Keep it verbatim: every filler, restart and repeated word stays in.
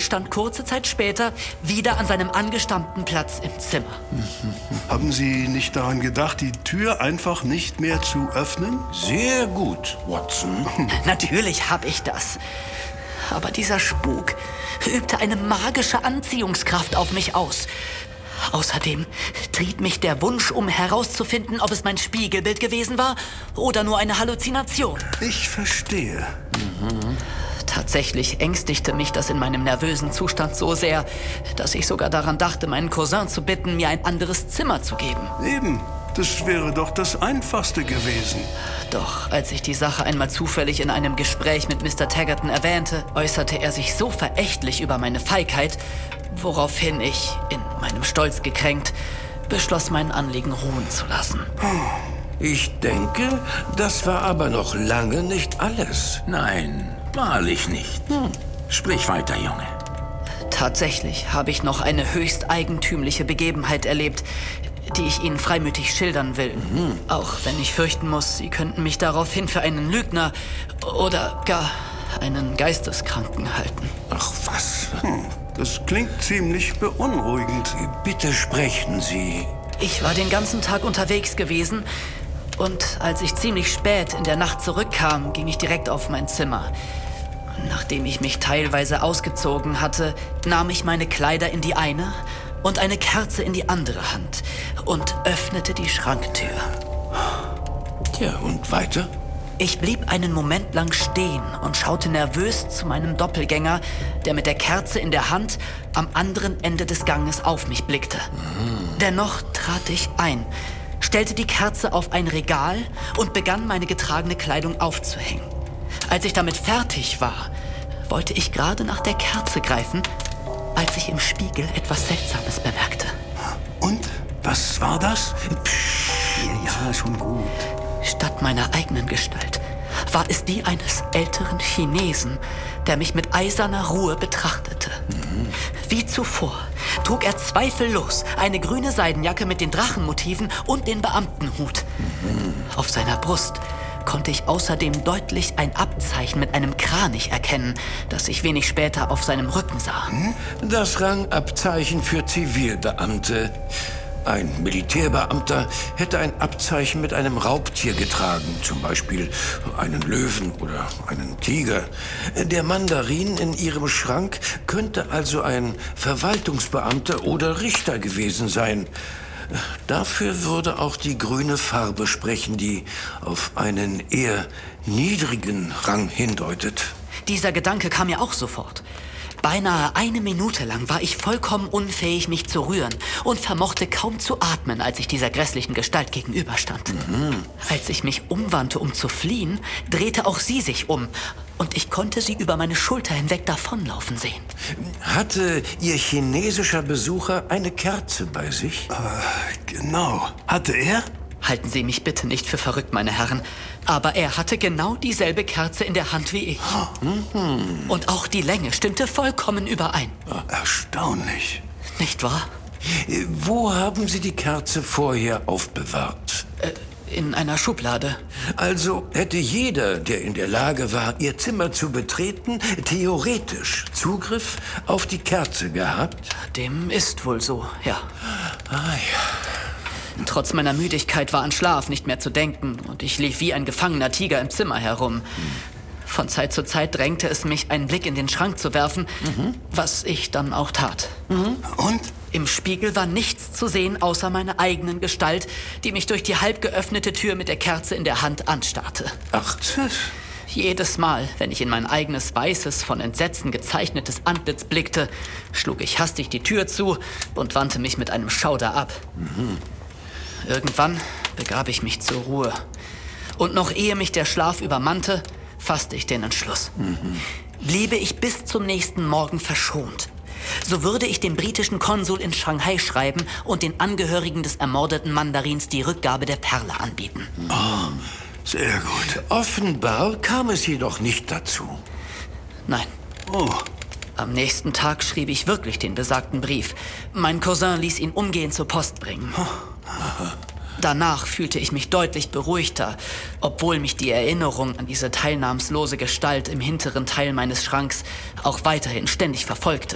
stand kurze Zeit später wieder an seinem angestammten Platz im Zimmer. Haben Sie nicht daran gedacht, die Tür einfach nicht mehr zu öffnen? Sehr gut, Watson. Natürlich habe ich das. Aber dieser Spuk übte eine magische Anziehungskraft auf mich aus. Außerdem trieb mich der Wunsch, um herauszufinden, ob es mein Spiegelbild gewesen war oder nur eine Halluzination. Ich verstehe. Mhm. Tatsächlich ängstigte mich das in meinem nervösen Zustand so sehr, dass ich sogar daran dachte, meinen Cousin zu bitten, mir ein anderes Zimmer zu geben. Eben, das wäre doch das Einfachste gewesen. Doch als ich die Sache einmal zufällig in einem Gespräch mit Mister Taggarton erwähnte, äußerte er sich so verächtlich über meine Feigheit, woraufhin ich, in meinem Stolz gekränkt, beschloss, mein Anliegen ruhen zu lassen. Ich denke, das war aber noch lange nicht alles. Nein, wahrlich nicht. Hm. Sprich weiter, Junge. Tatsächlich habe ich noch eine höchst eigentümliche Begebenheit erlebt, die ich Ihnen freimütig schildern will. Mhm. Auch wenn ich fürchten muss, Sie könnten mich daraufhin für einen Lügner oder gar einen Geisteskranken halten. Ach was? Hm, das klingt ziemlich beunruhigend. Bitte sprechen Sie. Ich war den ganzen Tag unterwegs gewesen und als ich ziemlich spät in der Nacht zurückkam, ging ich direkt auf mein Zimmer. Nachdem ich mich teilweise ausgezogen hatte, nahm ich meine Kleider in die eine und eine Kerze in die andere Hand und öffnete die Schranktür. Ja, und weiter? Ich blieb einen Moment lang stehen und schaute nervös zu meinem Doppelgänger, der mit der Kerze in der Hand am anderen Ende des Ganges auf mich blickte. Mhm. Dennoch trat ich ein, stellte die Kerze auf ein Regal und begann, meine getragene Kleidung aufzuhängen. Als ich damit fertig war, wollte ich gerade nach der Kerze greifen, als ich im Spiegel etwas Seltsames bemerkte. Und? Was war das? Psst. Ja, schon gut. Statt meiner eigenen Gestalt war es die eines älteren Chinesen, der mich mit eiserner Ruhe betrachtete. Mhm. Wie zuvor trug er zweifellos eine grüne Seidenjacke mit den Drachenmotiven und den Beamtenhut. Mhm. Auf seiner Brust konnte ich außerdem deutlich ein Abzeichen mit einem Kranich erkennen, das ich wenig später auf seinem Rücken sah. Das Rangabzeichen für Zivilbeamte. Ein Militärbeamter hätte ein Abzeichen mit einem Raubtier getragen, zum Beispiel einen Löwen oder einen Tiger. Der Mandarin in ihrem Schrank könnte also ein Verwaltungsbeamter oder Richter gewesen sein. Dafür würde auch die grüne Farbe sprechen, die auf einen eher niedrigen Rang hindeutet. Dieser Gedanke kam mir auch sofort. Beinahe eine Minute lang war ich vollkommen unfähig, mich zu rühren und vermochte kaum zu atmen, als ich dieser grässlichen Gestalt gegenüberstand. Mhm. Als ich mich umwandte, um zu fliehen, drehte auch sie sich um und ich konnte sie über meine Schulter hinweg davonlaufen sehen. Hatte Ihr chinesischer Besucher eine Kerze bei sich? Äh, genau. Hatte er? Halten Sie mich bitte nicht für verrückt, meine Herren, aber er hatte genau dieselbe Kerze in der Hand wie ich. Mhm. Und auch die Länge stimmte vollkommen überein. Erstaunlich. Nicht wahr? Wo haben Sie die Kerze vorher aufbewahrt? Äh, in einer Schublade. Also hätte jeder, der in der Lage war, Ihr Zimmer zu betreten, theoretisch Zugriff auf die Kerze gehabt? Dem ist wohl so, ja. Ah ja. Trotz meiner Müdigkeit war an Schlaf nicht mehr zu denken und ich lief wie ein gefangener Tiger im Zimmer herum. Von Zeit zu Zeit drängte es mich, einen Blick in den Schrank zu werfen, mhm. was ich dann auch tat. Mhm. Und? Im Spiegel war nichts zu sehen, außer meiner eigenen Gestalt, die mich durch die halb geöffnete Tür mit der Kerze in der Hand anstarrte. Ach, tschüss. Jedes Mal, wenn ich in mein eigenes weißes, von Entsetzen gezeichnetes Antlitz blickte, schlug ich hastig die Tür zu und wandte mich mit einem Schauder ab. Mhm. Irgendwann begab ich mich zur Ruhe. Und noch ehe mich der Schlaf übermannte, fasste ich den Entschluss. Mhm. Bliebe ich bis zum nächsten Morgen verschont, so würde ich dem britischen Konsul in Shanghai schreiben und den Angehörigen des ermordeten Mandarins die Rückgabe der Perle anbieten. Oh, sehr gut. Offenbar kam es jedoch nicht dazu. Nein. Oh. Am nächsten Tag schrieb ich wirklich den besagten Brief. Mein Cousin ließ ihn umgehend zur Post bringen. Danach fühlte ich mich deutlich beruhigter, obwohl mich die Erinnerung an diese teilnahmslose Gestalt im hinteren Teil meines Schranks auch weiterhin ständig verfolgte.